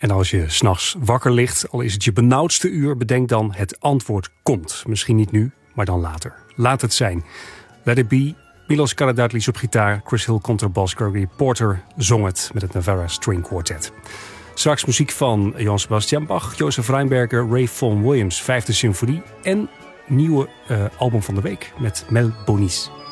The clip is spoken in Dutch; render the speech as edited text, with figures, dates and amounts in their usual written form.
En als je 's nachts wakker ligt, al is het je benauwdste uur, bedenk dan: het antwoord komt. Misschien niet nu, maar dan later. Laat het zijn. Let It Be, Milos Karadatlis op gitaar, Chris Hill contrabas, Gregory Porter zong het met het Navarra String Quartet. Straks muziek van Johann Sebastian Bach, Joseph Reinberger, Ray Vaughan Williams, 5e symfonie en nieuwe album van de week met Mel Bonis.